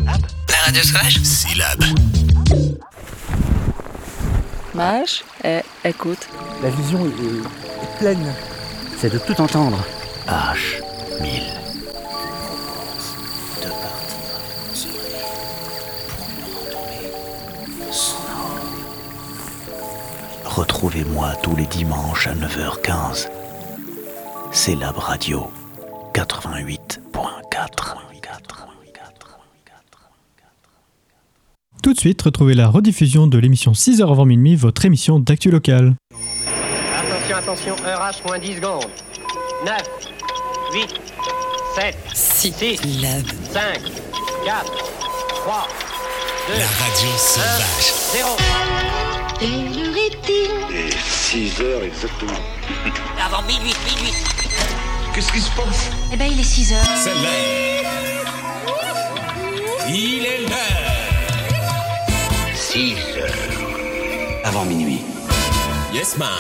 La radio sauvage. Syllabe. Mage, écoute. La vision est pleine. C'est de tout entendre. H1000. De partir au soleil pour une randonnée sonore. Retrouvez-moi tous les dimanches à 9h15. Syllabe Radio 88.4. Tout de suite, retrouvez la rediffusion de l'émission 6h avant minuit, votre émission d'actu locale. Attention, heure H moins 10 secondes. 9, 8, 7, 6, 5, 4, 3, 2, La radio sauvage. 0. Quelle heure est-il ? Et 6 heures exactement. Avant minuit. Qu'est-ce qui se passe ? Eh ben, il est 6 heures. C'est l'heure. Il est l'heure. 6 heures. Avant minuit. Yes man.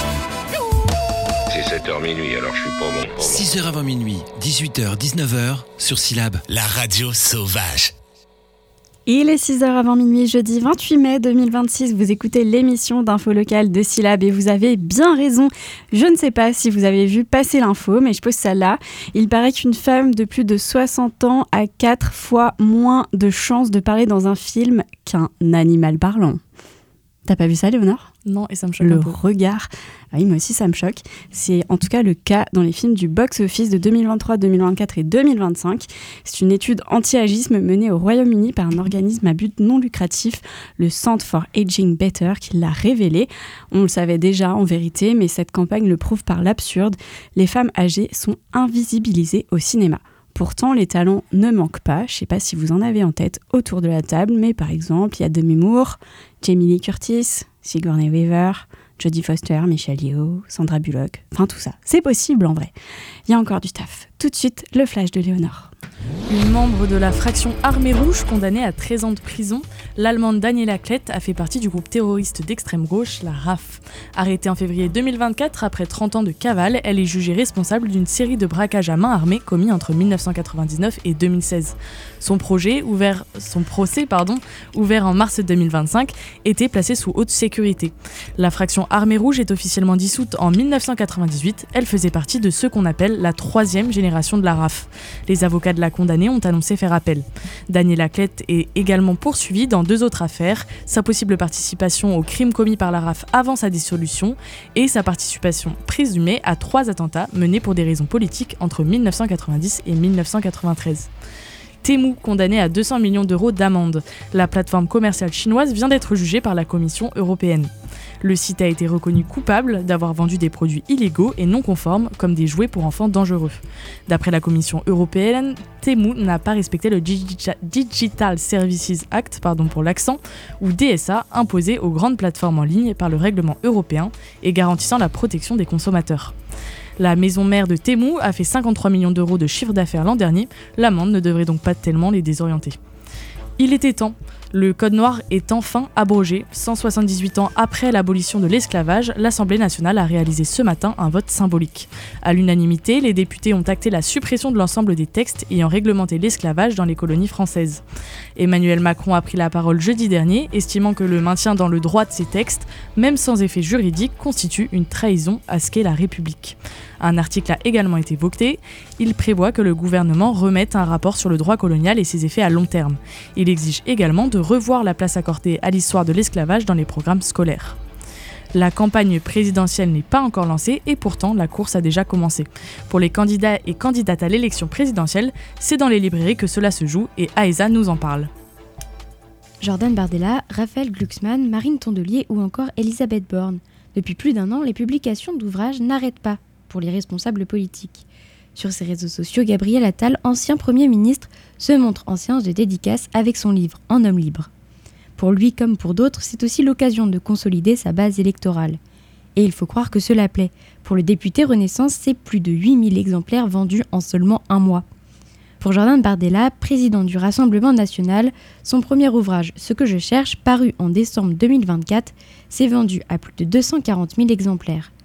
C'est 7h minuit, alors je suis pas bon. 6h avant minuit, 18h, 19h, sur Syllabe. La radio sauvage. Il est 6h avant minuit, jeudi 28 mai 2026. Vous écoutez l'émission d'info locale de Syllabe et vous avez bien raison. Je ne sais pas si vous avez vu passer l'info, mais je pose ça là. Il paraît qu'une femme de plus de 60 ans a 4 fois moins de chances de parler dans un film qu'un animal parlant. T'as pas vu ça, Léonore ? Non, et ça me choque Le un peu. regard. Oui, moi aussi, ça me choque. C'est en tout cas le cas dans les films du box-office de 2023, 2024 et 2025. C'est une étude anti-agisme menée au Royaume-Uni par un organisme à but non lucratif, le Centre for Aging Better, qui l'a révélé. On le savait déjà en vérité, mais cette campagne le prouve par l'absurde. Les femmes âgées sont invisibilisées au cinéma. Pourtant, les talents ne manquent pas. Je ne sais pas si vous en avez en tête autour de la table, mais par exemple, il y a Demi Moore, Jamie Lee Curtis, Sigourney Weaver, Jodie Foster, Michelle Yeoh, Sandra Bullock, enfin tout ça. C'est possible en vrai. Il y a encore du taf. Tout de suite, le flash de Léonore. Une membre de la fraction Armée Rouge condamnée à 13 ans de prison, l'Allemande Daniela Klett a fait partie du groupe terroriste d'extrême gauche, la RAF. Arrêtée en février 2024 après 30 ans de cavale, elle est jugée responsable d'une série de braquages à main armée commis entre 1999 et 2016. Son procès, ouvert en mars 2025, était placé sous haute sécurité. La fraction Armée Rouge est officiellement dissoute en 1998. Elle faisait partie de ceux qu'on appelle la troisième génération de la RAF. Les avocats de la condamnée ont annoncé faire appel. Daniela Klett est également poursuivie dans 2 autres affaires, sa possible participation aux crimes commis par la RAF avant sa dissolution et sa participation présumée à 3 attentats menés pour des raisons politiques entre 1990 et 1993. Temu, condamné à 200 millions d'euros d'amende. La plateforme commerciale chinoise vient d'être jugée par la Commission européenne. Le site a été reconnu coupable d'avoir vendu des produits illégaux et non conformes, comme des jouets pour enfants dangereux. D'après la Commission européenne, Temu n'a pas respecté le Digital Services Act, pour l'accent, ou DSA, imposé aux grandes plateformes en ligne par le règlement européen et garantissant la protection des consommateurs. La maison mère de Temu a fait 53 millions d'euros de chiffre d'affaires l'an dernier. L'amende ne devrait donc pas tellement les désorienter. Il était temps. Le Code noir est enfin abrogé. 178 ans après l'abolition de l'esclavage, l'Assemblée nationale a réalisé ce matin un vote symbolique. À l'unanimité, les députés ont acté la suppression de l'ensemble des textes ayant réglementé l'esclavage dans les colonies françaises. Emmanuel Macron a pris la parole jeudi dernier, estimant que le maintien dans le droit de ces textes, même sans effet juridique, constitue une trahison à ce qu'est la République. Un article a également été voté. Il prévoit que le gouvernement remette un rapport sur le droit colonial et ses effets à long terme. Il exige également de revoir la place accordée à l'histoire de l'esclavage dans les programmes scolaires. La campagne présidentielle n'est pas encore lancée et pourtant la course a déjà commencé. Pour les candidats et candidates à l'élection présidentielle, c'est dans les librairies que cela se joue et Aïssa nous en parle. Jordan Bardella, Raphaël Glucksmann, Marine Tondelier ou encore Elisabeth Borne. Depuis plus d'1 an, les publications d'ouvrages n'arrêtent pas pour les responsables politiques. Sur ses réseaux sociaux, Gabriel Attal, ancien Premier ministre, se montre en séance de dédicace avec son livre « En homme libre ». Pour lui comme pour d'autres, c'est aussi l'occasion de consolider sa base électorale. Et il faut croire que cela plaît. Pour le député Renaissance, c'est plus de 8000 exemplaires vendus en seulement 1 mois. Pour Jordan Bardella, président du Rassemblement national, son premier ouvrage « Ce que je cherche », paru en décembre 2024, s'est vendu à plus de 240 000 exemplaires.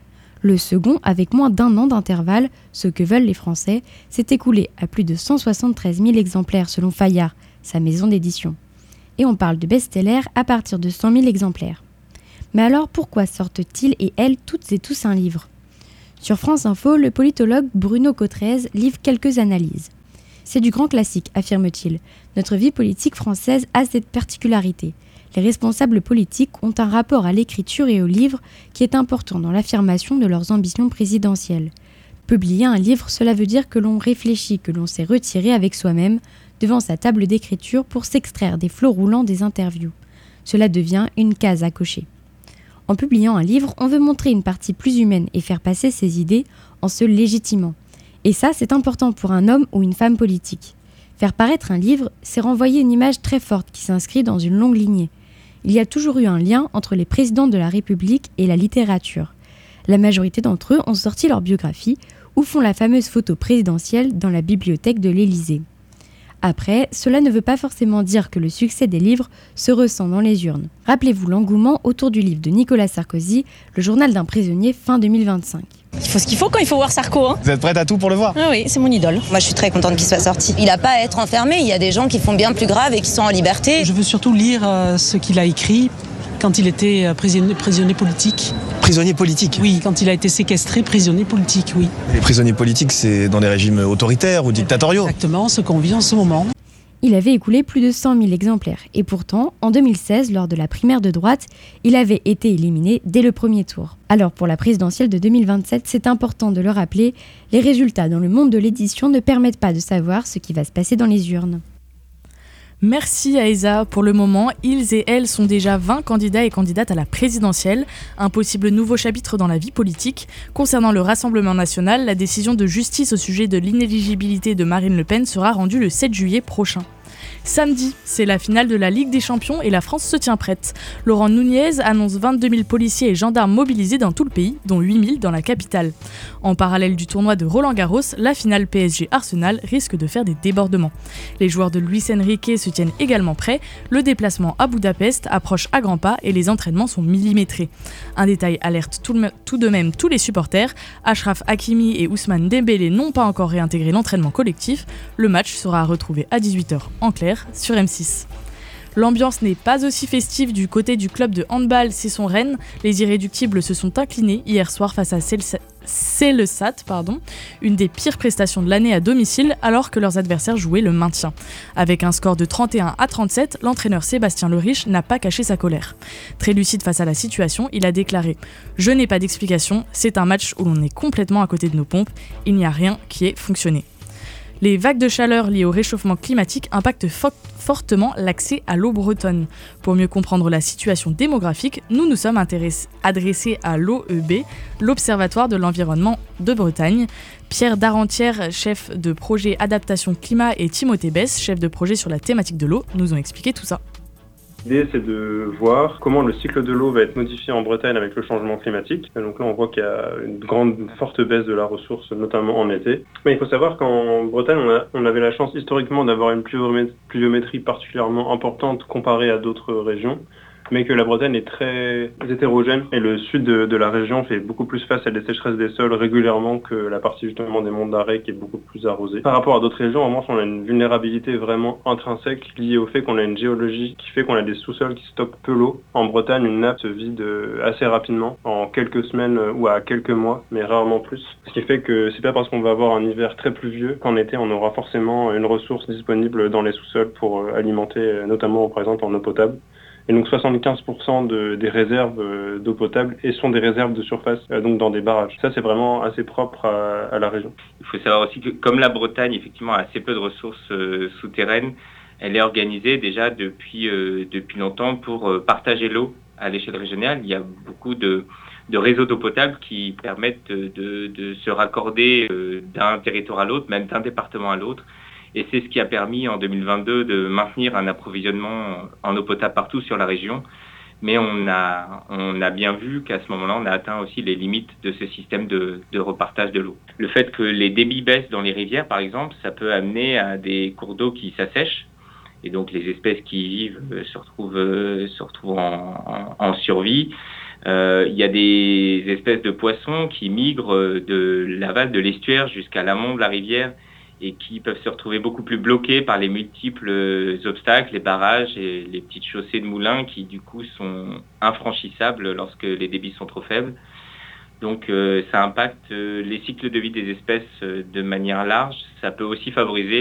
Le second, avec moins d'1 an d'intervalle, ce que veulent les Français, s'est écoulé à plus de 173 000 exemplaires selon Fayard, sa maison d'édition. Et on parle de best-seller à partir de 100 000 exemplaires. Mais alors pourquoi sortent-ils et elles toutes et tous un livre ? Sur France Info, le politologue Bruno Cotrez livre quelques analyses. C'est du grand classique, affirme-t-il. Notre vie politique française a cette particularité. Les responsables politiques ont un rapport à l'écriture et au livre qui est important dans l'affirmation de leurs ambitions présidentielles. Publier un livre, cela veut dire que l'on réfléchit, que l'on s'est retiré avec soi-même devant sa table d'écriture pour s'extraire des flots roulants des interviews. Cela devient une case à cocher. En publiant un livre, on veut montrer une partie plus humaine et faire passer ses idées en se légitimant. Et ça, c'est important pour un homme ou une femme politique. Faire paraître un livre, c'est renvoyer une image très forte qui s'inscrit dans une longue lignée. Il y a toujours eu un lien entre les présidents de la République et la littérature. La majorité d'entre eux ont sorti leur biographie ou font la fameuse photo présidentielle dans la bibliothèque de l'Élysée. Après, cela ne veut pas forcément dire que le succès des livres se ressent dans les urnes. Rappelez-vous l'engouement autour du livre de Nicolas Sarkozy, Le journal d'un prisonnier, fin 2025. Il faut ce qu'il faut quand il faut voir Sarko. Vous êtes prête à tout pour le voir ? Ah oui, c'est mon idole. Moi, je suis très contente qu'il soit sorti. Il n'a pas à être enfermé. Il y a des gens qui font bien plus grave et qui sont en liberté. Je veux surtout lire ce qu'il a écrit quand il était prisonnier politique. Prisonnier politique ? Oui, quand il a été séquestré, prisonnier politique, oui. Les prisonniers politiques, c'est dans des régimes autoritaires ou dictatoriaux ? Exactement, ce qu'on vit en ce moment. Il avait écoulé plus de 100 000 exemplaires. Et pourtant, en 2016, lors de la primaire de droite, il avait été éliminé dès le premier tour. Alors pour la présidentielle de 2027, c'est important de le rappeler, les résultats dans le monde de l'édition ne permettent pas de savoir ce qui va se passer dans les urnes. Merci Aïza. Pour le moment, ils et elles sont déjà 20 candidats et candidates à la présidentielle. Un possible nouveau chapitre dans la vie politique. Concernant le Rassemblement national, la décision de justice au sujet de l'inéligibilité de Marine Le Pen sera rendue le 7 juillet prochain. Samedi, c'est la finale de la Ligue des Champions et la France se tient prête. Laurent Nunez annonce 22 000 policiers et gendarmes mobilisés dans tout le pays, dont 8 000 dans la capitale. En parallèle du tournoi de Roland-Garros, la finale PSG-Arsenal risque de faire des débordements. Les joueurs de Luis Enrique se tiennent également prêts, le déplacement à Budapest approche à grands pas et les entraînements sont millimétrés. Un détail alerte tout de même tous les supporters, Achraf Hakimi et Ousmane Dembélé n'ont pas encore réintégré l'entraînement collectif. Le match sera à retrouver à 18h en clair sur M6. L'ambiance n'est pas aussi festive du côté du club de handball Cesson-Rennes. Les Irréductibles se sont inclinés hier soir face à Célesat, une des pires prestations de l'année à domicile alors que leurs adversaires jouaient le maintien. Avec un score de 31-37, l'entraîneur Sébastien Leriche n'a pas caché sa colère. Très lucide face à la situation, il a déclaré « Je n'ai pas d'explication, c'est un match où l'on est complètement à côté de nos pompes, il n'y a rien qui ait fonctionné ». Les vagues de chaleur liées au réchauffement climatique impactent fortement l'accès à l'eau bretonne. Pour mieux comprendre la situation démographique, nous nous sommes adressés à l'OEB, l'Observatoire de l'environnement de Bretagne. Pierre Darentière, chef de projet adaptation climat, et Timothée Besse, chef de projet sur la thématique de l'eau, nous ont expliqué tout ça. L'idée, c'est de voir comment le cycle de l'eau va être modifié en Bretagne avec le changement climatique. Et donc là, on voit qu'il y a une forte baisse de la ressource, notamment en été. Mais il faut savoir qu'en Bretagne, on avait la chance historiquement d'avoir une pluviométrie particulièrement importante comparée à d'autres régions, mais que la Bretagne est très hétérogène et le sud de la région fait beaucoup plus face à des sécheresses des sols régulièrement que la partie justement des monts d'Arrée qui est beaucoup plus arrosée. Par rapport à d'autres régions, en revanche, on a une vulnérabilité vraiment intrinsèque liée au fait qu'on a une géologie qui fait qu'on a des sous-sols qui stockent peu l'eau. En Bretagne, une nappe se vide assez rapidement, en quelques semaines ou à quelques mois, mais rarement plus. Ce qui fait que c'est pas parce qu'on va avoir un hiver très pluvieux qu'en été on aura forcément une ressource disponible dans les sous-sols pour alimenter, notamment par exemple en eau potable. Et donc 75% des réserves d'eau potable sont des réserves de surface, donc dans des barrages. Ça, c'est vraiment assez propre à la région. Il faut savoir aussi que comme la Bretagne, effectivement, a assez peu de ressources souterraines, elle est organisée déjà depuis longtemps pour partager l'eau à l'échelle régionale. Il y a beaucoup de réseaux d'eau potable qui permettent de se raccorder d'un territoire à l'autre, même d'un département à l'autre. Et c'est ce qui a permis en 2022 de maintenir un approvisionnement en eau potable partout sur la région. Mais on a bien vu qu'à ce moment-là, on a atteint aussi les limites de ce système de repartage de l'eau. Le fait que les débits baissent dans les rivières, par exemple, ça peut amener à des cours d'eau qui s'assèchent. et donc les espèces qui y vivent se retrouvent en survie. Il y a des espèces de poissons qui migrent de l'aval de l'estuaire jusqu'à l'amont de la rivière et qui peuvent se retrouver beaucoup plus bloqués par les multiples obstacles, les barrages et les petites chaussées de moulins qui du coup sont infranchissables lorsque les débits sont trop faibles. Donc ça impacte les cycles de vie des espèces de manière large. Ça peut aussi favoriser